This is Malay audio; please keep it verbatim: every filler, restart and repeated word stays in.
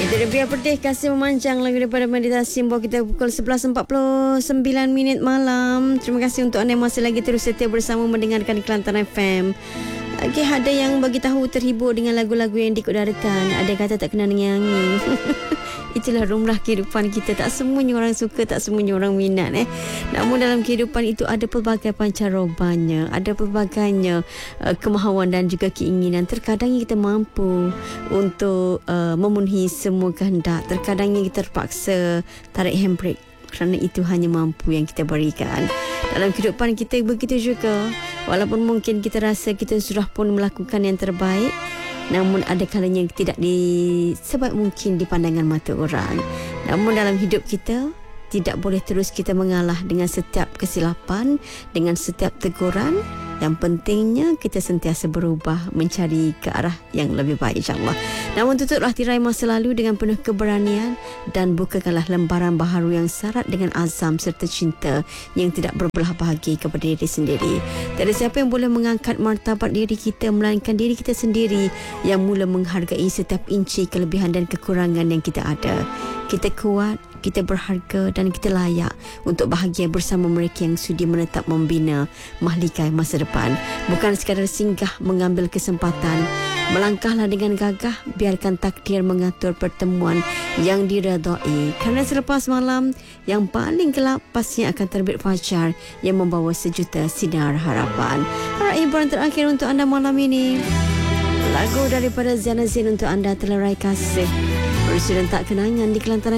Dari Biar Putih Kasih Memanjang, lagu daripada Meditasi membawa kita pukul sebelas empat puluh sembilan minit malam. Terima kasih untuk anda yang masih lagi terus setia bersama mendengarkan Kelantan F M. Okay, ada yang bagi tahu terhibur dengan lagu-lagu yang dikodarakan. Ada yang kata tak kena nyanyi. Itulah rumrah kehidupan kita. Tak semuanya orang suka, tak semuanya orang minat. Eh. Namun dalam kehidupan itu ada pelbagai pancarobanya. Ada pelbagainya uh, kemahuan dan juga keinginan. Terkadang kita mampu untuk uh, memenuhi semua kehendak. Terkadang kita terpaksa tarik handbrake. Kerana itu hanya mampu yang kita berikan. Dalam kehidupan kita begitu juga. Walaupun mungkin kita rasa kita sudah pun melakukan yang terbaik, namun ada kalanya tidak di sebaik mungkin di pandangan mata orang. Namun dalam hidup kita tidak boleh terus kita mengalah dengan setiap kesilapan, dengan setiap teguran. Yang pentingnya kita sentiasa berubah mencari ke arah yang lebih baik, insyaAllah. Namun tutuplah tirai masa lalu dengan penuh keberanian dan bukakanlah lembaran baharu yang syarat dengan azam serta cinta yang tidak berbelah bagi kepada diri sendiri. Tak ada siapa yang boleh mengangkat martabat diri kita melainkan diri kita sendiri yang mula menghargai setiap inci kelebihan dan kekurangan yang kita ada. Kita kuat, kita berharga dan kita layak untuk bahagia bersama mereka yang sudi menetap membina mahligai masa depan. Bukan sekadar singgah mengambil kesempatan. Melangkahlah dengan gagah, biarkan takdir mengatur pertemuan yang diredai. Kerana selepas malam yang paling gelap, pastinya akan terbit fajar yang membawa sejuta sinar harapan. Alright, hiburan terakhir untuk anda malam ini. Lagu daripada Ziana Zain untuk anda, Telerai Kasih. Bersudahkan kenangan di Kelantan